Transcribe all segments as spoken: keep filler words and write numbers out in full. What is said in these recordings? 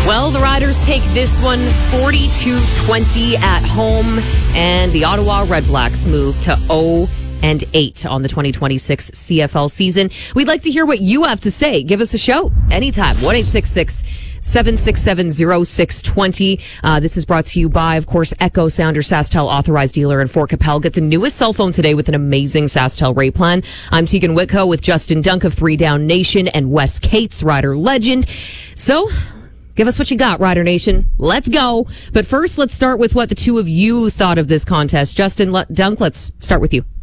Well, the Riders take this one forty-two twenty at home, and the Ottawa Redblacks move to oh and eight on the twenty twenty-six C F L season. We'd like to hear what you have to say. Give us a shout anytime. one eight six six, seven six seven, zero six two zero. Uh, this is brought to you by, of course, Echo Sounder SaskTel authorized dealer in Fort Capel. Get the newest cell phone today with an amazing SaskTel rate plan. I'm Tegan Whitco with Justin Dunk of Three Down Nation and Wes Cates, Rider legend. So, give us what you got, Rider Nation. Let's go. But first, let's start with what the two of you thought of this contest. Justin Le- Dunk, let's start with you.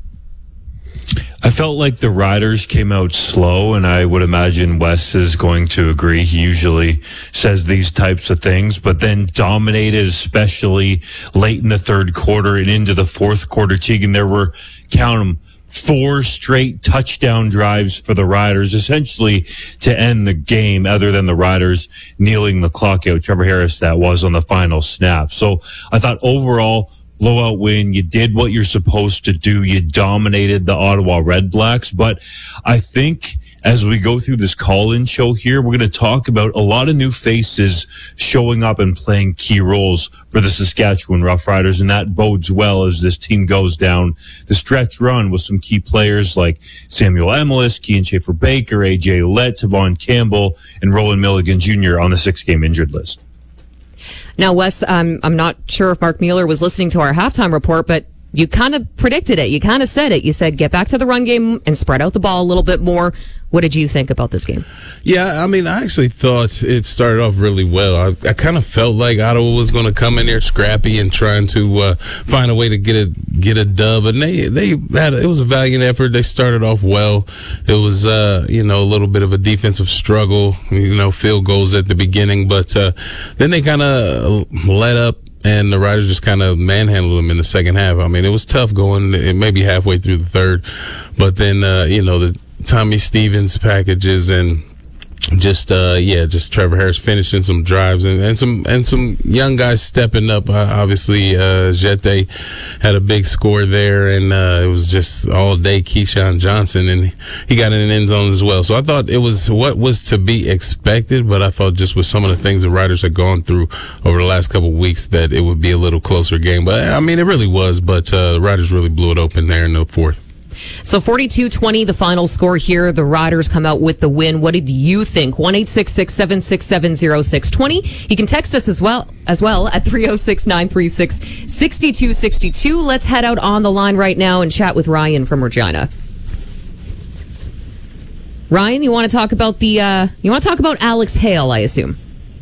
I felt like the Riders came out slow, and I would imagine Wes is going to agree. He usually says these types of things, but then dominated, especially late in the third quarter and into the fourth quarter. Tegan, there were, count them, four straight touchdown drives for the Riders, essentially to end the game, other than the Riders kneeling the clock out. Trevor Harris, that was on the final snap. So I thought overall, blowout win. You did what you're supposed to do. You dominated the Ottawa Redblacks. But I think as we go through this call-in show here, we're going to talk about a lot of new faces showing up and playing key roles for the Saskatchewan Roughriders, and that bodes well as this team goes down the stretch run with some key players like Samuel Emelis, Kean Schaefer-Baker, A J Lett, Tavon Campbell, and Roland Milligan Junior on the six-game injured list. Now, Wes, um, I'm not sure if Mark Mueller was listening to our halftime report, but you kind of predicted it. You kind of said it. You said get back to the run game and spread out the ball a little bit more. What did you think about this game? Yeah, I mean, I actually thought it started off really well. I, I kind of felt like Ottawa was going to come in there scrappy and trying to uh, find a way to get a get a dub, and they they had it was a valiant effort. They started off well. It was uh, you know a little bit of a defensive struggle, you know, field goals at the beginning, but uh, then they kind of let up. And the Riders just kind of manhandled them in the second half. I mean, it was tough going maybe halfway through the third. But then, uh, you know, the Tommy Stevens packages and just, uh, yeah, just Trevor Harris finishing some drives and, and some and some young guys stepping up. Uh, obviously, uh, Jete had a big score there, and uh, it was just all day Keyshawn Johnson, and he got in an end zone as well. So I thought it was what was to be expected, but I thought just with some of the things the Riders had gone through over the last couple of weeks that it would be a little closer game. But, I mean, it really was, but uh, the Riders really blew it open there in the fourth. So forty-two twenty, the final score here. The Riders come out with the win. What did you think? one eight six six, seven six seven, zero six two zero. You can text us as well as well at three oh six, nine three six, six two six two. Let's head out on the line right now and chat with Ryan from Regina. Ryan, you want to talk about the uh, you want to talk about Alex Hale, I assume?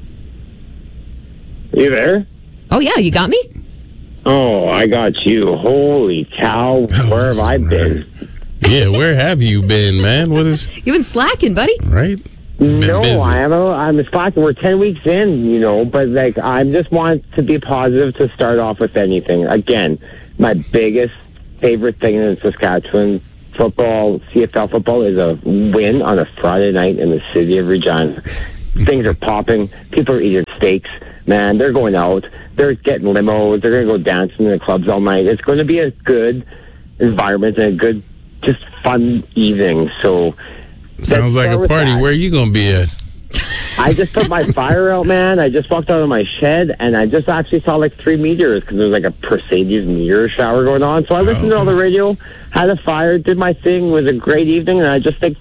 You there? Oh yeah, you got me? Oh, I got you. Holy cow. Where have I been? Yeah, where have you been, man? What is... You've been slacking, buddy. Right? No, I am. A, I'm slacking. We're ten weeks in, you know, but like I just want to be positive to start off with anything. Again, my biggest favorite thing in Saskatchewan football, C F L football, is a win on a Friday night in the city of Regina. Things are popping. People are eating steaks. Man, they're going out. They're getting limos. They're going to go dancing in the clubs all night. It's going to be a good environment and a good, just fun evening. So sounds like a party. Where are you going to be at? I just put my fire out, man. I just walked out of my shed, and I just actually saw like three meteors because there was like a Mercedes meteor shower going on. So I listened oh. to all the radio, had a fire, did my thing. It was a great evening, and I just think